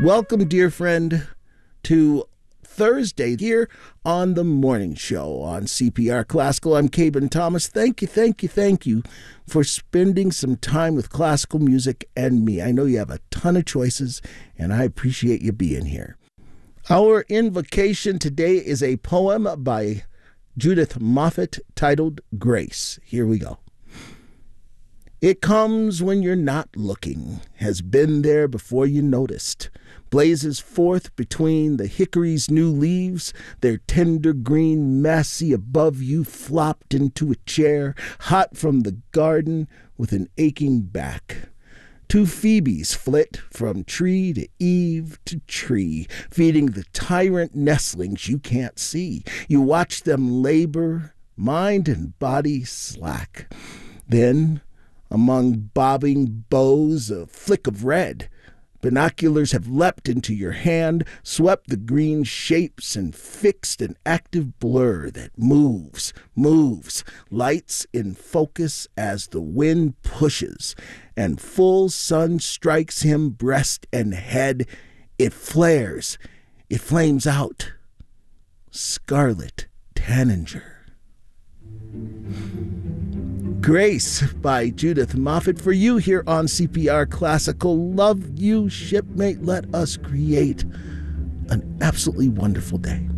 Welcome, dear friend, to Thursday here on the morning show on CPR Classical. I'm Caben Thomas. Thank you for spending some time with classical music and me. I know you have a ton of choices, and I appreciate you being here. Our invocation today is a poem by Judith Moffett titled Grace. Here we go. It comes when you're not looking, has been there before you noticed, blazes forth between the hickory's new leaves, their tender green massy above you flopped into a chair, hot from the garden with an aching back. Two Phoebes flit from tree to eave to tree, feeding the tyrant nestlings you can't see. You watch them labor, mind and body slack. Then, among bobbing bows, a flick of red. Binoculars have leapt into your hand, swept the green shapes and fixed an active blur that moves, lights in focus as the wind pushes, and full sun strikes him breast and head. It flares, it flames out. Scarlet Tanager. Grace by Judith Moffett for you here on CPR Classical. Love you, shipmate. Let us create an absolutely wonderful day.